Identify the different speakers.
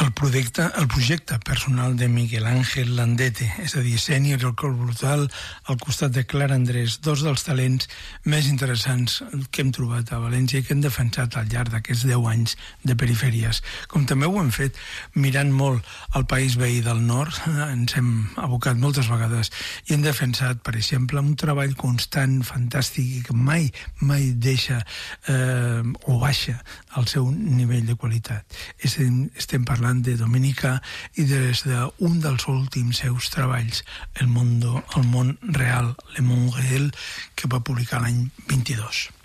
Speaker 1: El projecte personal de Miguel Ángel Landete, és a dir, Sénia i el cor brutal al costat de Clara Andrés, dos dels talents més interessants que hem trobat a València i que hem defensat al llarg d'aquests 10 anys de perifèries. Com també ho hem fet mirant molt el país veí del nord, ens hem abocat moltes vegades i hem defensat, per exemple, un treball constant, fantàstic i que mai deixa o baixa el seu nivell de qualitat. Estem parlant de Dominica i des d'un dels últims seus treballs, El món real, Le Monde Réel, que va publicar l'any 22.